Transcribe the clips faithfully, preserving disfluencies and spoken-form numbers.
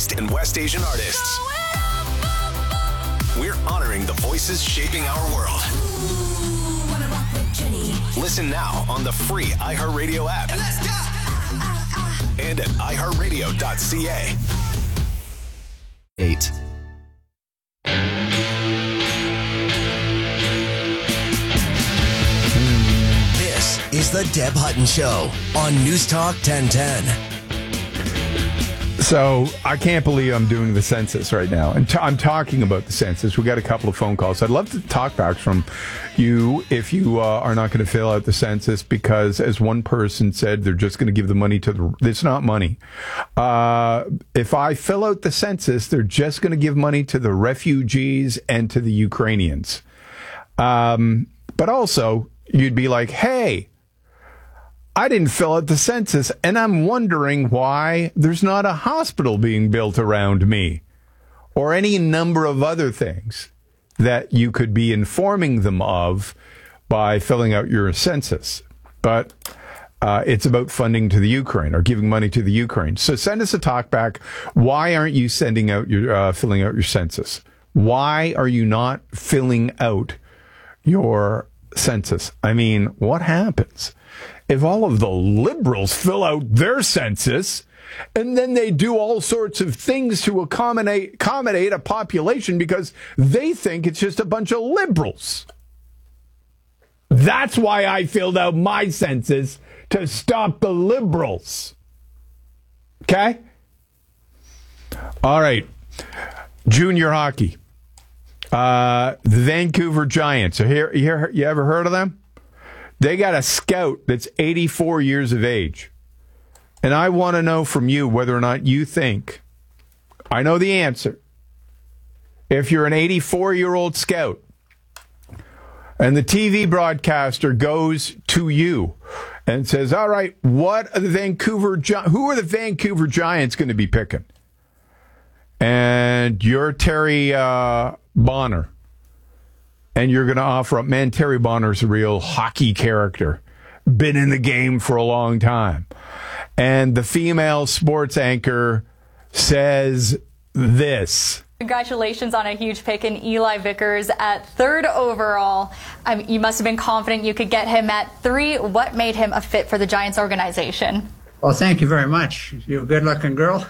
East and West Asian artists. We're honoring the voices shaping our world. Listen now on the free iHeartRadio app. And at i heart radio dot c a. Eight. This is the Deb Hutton Show on News Talk ten ten. So I can't believe I'm doing the census right now. And t- I'm talking about the census. We got a couple of phone calls. I'd love to talk back from you if you uh, are not going to fill out the census because, as one person said, they're just going to give the money to the... It's not money. Uh, if I fill out the census, they're just going to give money to the refugees and to the Ukrainians. Um, but also, you'd be like, hey... I didn't fill out the census, and I'm wondering why there's not a hospital being built around me or any number of other things that you could be informing them of by filling out your census. But uh, it's about funding to the Ukraine or giving money to the Ukraine. So send us a talk back. Why aren't you sending out your uh, filling out your census? Why are you not filling out your census? I mean, what happens if all of the liberals fill out their census and then they do all sorts of things to accommodate, accommodate a population because they think it's just a bunch of liberals? That's why I filled out my census, to stop the liberals. Okay? All right. Junior hockey. Uh, the Vancouver Giants. You, hear, you, hear, you ever heard of them? They got a scout that's eighty-four years of age. And I want to know from you whether or not you think, I know the answer. If you're an eighty-four-year-old scout and the T V broadcaster goes to you and says, all right, what are the Vancouver Gi- who are the Vancouver Giants going to be picking? And you're Terry uh, Bonner. And you're going to offer up, man, Terry Bonner's a real hockey character. Been in the game for a long time. And the female sports anchor says this. Congratulations on a huge pick in Eli Vickers at third overall. Um, you must have been confident you could get him at three. What made him a fit for the Giants organization? Well, thank you very much. You're a good-looking girl.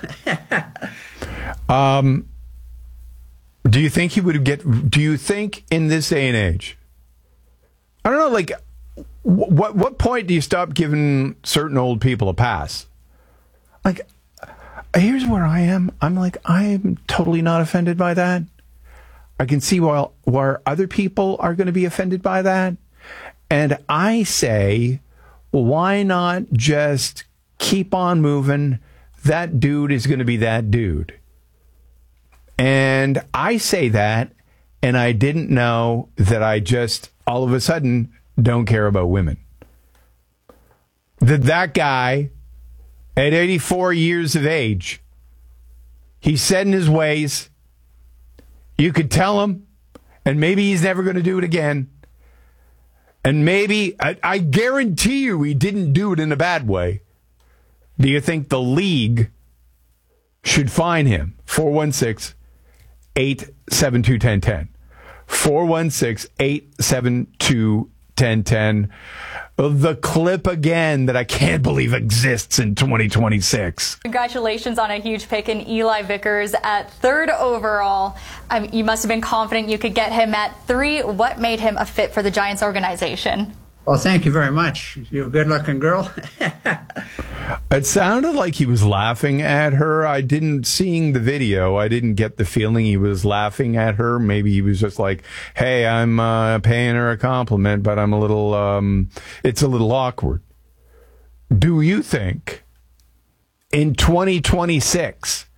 um... Do you think he would get, do you think in this day and age, I don't know, like, what what point do you stop giving certain old people a pass? Like, here's where I am. I'm like, I'm totally not offended by that. I can see why, where other people are going to be offended by that. And I say, why not just keep on moving? That dude is going to be that dude. And I say that, and I didn't know that I just, all of a sudden, don't care about women. That that guy, at eighty-four years of age, he's set in his ways. You could tell him, and maybe he's never going to do it again. And maybe, I, I guarantee you he didn't do it in a bad way. Do you think the league should fine him? four one six, eight seven two, one zero one zero. four one six, eight seven two, one zero one zero. The clip again that I can't believe exists in twenty twenty-six. Congratulations on a huge pick in Eli Vickers at third overall. Um, you must have been confident you could get him at three. What made him a fit for the Giants organization? Well, thank you very much. You're a good-looking girl. It sounded like he was laughing at her. I didn't, seeing the video, I didn't get the feeling he was laughing at her. Maybe he was just like, hey, I'm uh, paying her a compliment, but I'm a little, um, it's a little awkward. Do you think in twenty twenty-six